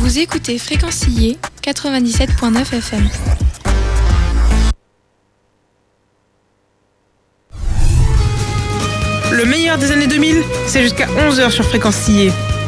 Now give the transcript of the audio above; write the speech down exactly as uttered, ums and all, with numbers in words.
Vous écoutez Fréquencillé quatre-vingt-dix-sept point neuf F M. Le meilleur des années deux mille, c'est jusqu'à onze heures sur Fréquencillé.